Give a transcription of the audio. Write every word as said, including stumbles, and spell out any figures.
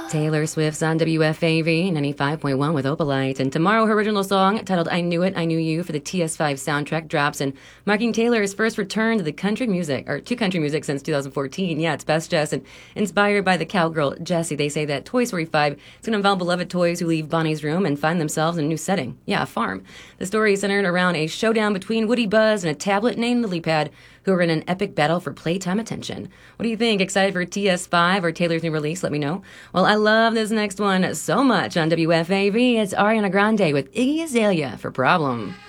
Taylor Swift's on W F A V ninety-five point one with Opalite. And tomorrow, her original song, titled I Knew It, I Knew You, for the T S five soundtrack drops, and marking Taylor's first return to the country music, or to country music since two thousand fourteen. Yeah, it's Best Jess, and inspired by the cowgirl Jessie. They say that Toy Story five is going to involve beloved toys who leave Bonnie's room and find themselves in a new setting. Yeah, a farm. The story is centered around a showdown between Woody Buzz and a tablet named Lilypad, who are in an epic battle for playtime attention. What do you think? Excited for T S five or Taylor's new release? Let me know. Well, I love this next one so much on W F A V. It's Ariana Grande with Iggy Azalea for Problem.